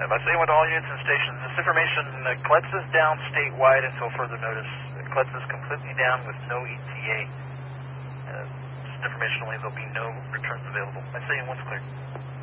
Negative. I say with all units and stations, this information, CLETS is down statewide until further notice. CLETS is completely down with no ETA. Just informationally, there'll be no returns available. I say once clear.